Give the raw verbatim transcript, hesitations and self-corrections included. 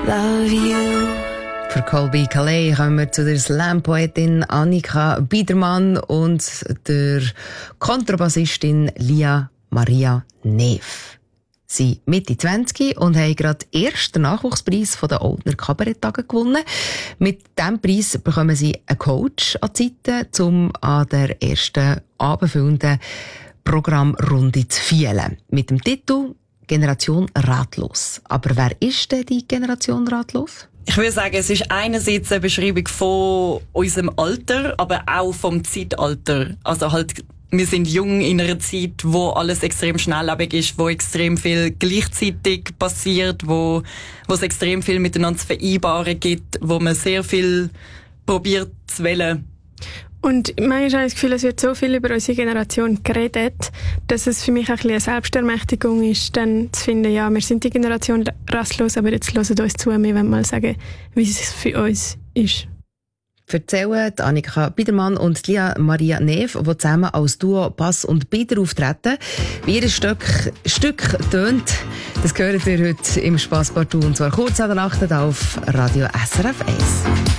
love you. Für Colby Calais kommen wir zu der Slam-Poetin Annika Biedermann und der Kontrabassistin Lia Maria Neef. Sie Mitte zwanzig und haben gerade den ersten Nachwuchspreis von den Oldner Kabaretttagen gewonnen. Mit diesem Preis bekommen sie einen Coach an die Seite, um an der ersten abendfüllenden Programmrunde zu feiern. Mit dem Titel Generation Ratlos. Aber wer ist denn die Generation Ratlos? Ich würde sagen, es ist einerseits eine Beschreibung von unserem Alter, aber auch vom Zeitalter. Also halt, wir sind jung in einer Zeit, wo alles extrem schnelllebig ist, wo extrem viel gleichzeitig passiert, wo, wo es extrem viel miteinander zu vereinbaren gibt, wo man sehr viel probiert zu wählen. Und manchmal habe ich das Gefühl, es wird so viel über unsere Generation geredet, dass es für mich ein bisschen eine Selbstermächtigung ist, dann zu finden, ja, wir sind die Generation rastlos, aber jetzt hören uns zu, wir wollen mal sagen, wie es für uns ist. Erzählen Annika Biedermann und Lia Maria Neef, die zusammen als Duo Bass und Bieder auftreten. Wie ihr Stück, Stück tönt, das hört ihr heute im Spass Partout, und zwar kurz an der Nacht auf Radio S R F eins.